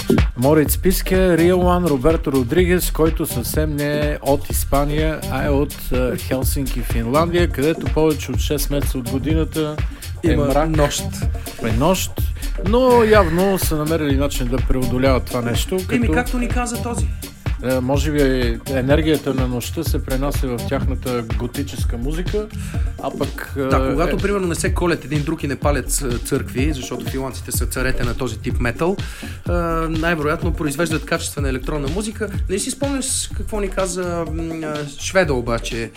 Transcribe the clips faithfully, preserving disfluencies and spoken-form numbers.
Морец Писке, Real One, Роберто Родригес, който съвсем не е от Испания, а е от Хелсинки, Финландия, където повече от шест месеца от годината е има мрак, нощ. е нощ, но явно са намерили начин да преодоляват това нещо. Като... Еми, както ни каза този. Е, може би енергията на нощта се пренася в тяхната готическа музика, а пък... Да, когато е... примерно не се колят един друг и не палят църкви, защото финландците са царете на този тип метал, най-вероятно произвеждат качествена електронна музика. Не си спомняш какво ни каза шведа обаче,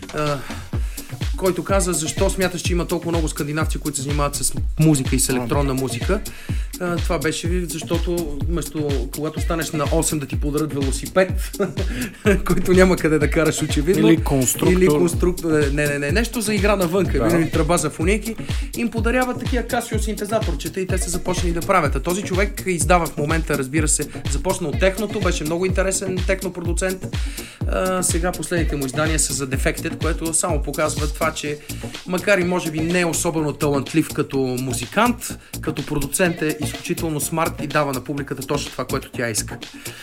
който каза защо смяташ, че има толкова много скандинавци, които се занимават с музика и с електронна музика. А, това беше защото вместо когато станеш на осем да ти подарят велосипед, който няма къде да караш очевидно. Или конструктор. Или конструктор. Не, не, не. Нещо за игра навънка. Да. Винаги тръба за фуники. Им подаряват такива Casio синтезаторчета и те са започнали да правят. А този човек издава в момента, разбира се, започна от техното, беше много интересен технопродуцент. А, сега последните му издания са за Defected, което само показва това, че макар и може би не е особено талантлив като музикант, като продуцент е изключително смарт и дава на публиката точно това, което тя иска.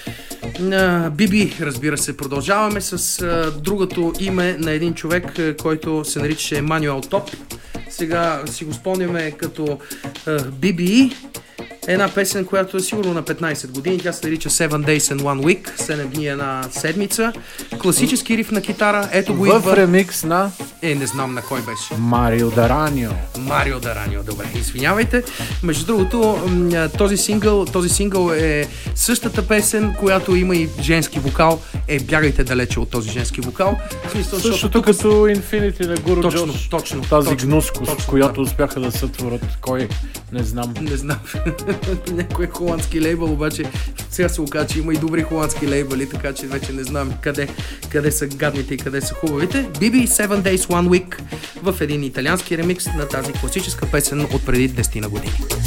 Биби, разбира се, продължаваме с а, другото име на един човек, а, който се наричаше Емануел Топ. Сега си го спомняме като Би Би И. Една песен, която е сигурно на петнайсет години. Тя се нарича Seven Days and One Week. седем дни една седмица. Класически риф на китара. Ето го идва. В ремикс на... Е, не знам на кой беше. Марио Даранио. Марио Даранио, добре, извинявайте. Между другото, този сингъл, този сингъл е същата песен, която има и женски вокал. Е, бягайте далече от този женски вокал. Смисъл, същото тук... като Infinity на Гуру точно, Джош. Точно, Тази точно, гнускост, точно, която да. успяха да сътворят. Кой? Не знам. Не знам. Някой холандски лейбъл, обаче сега се оказа, че има и добри холандски лейбъли, така че вече не знам къде, къде са гадните и къде са хубавите. Би Би Seven Days One Week в един италиански ремикс на тази класическа песен от преди десет години.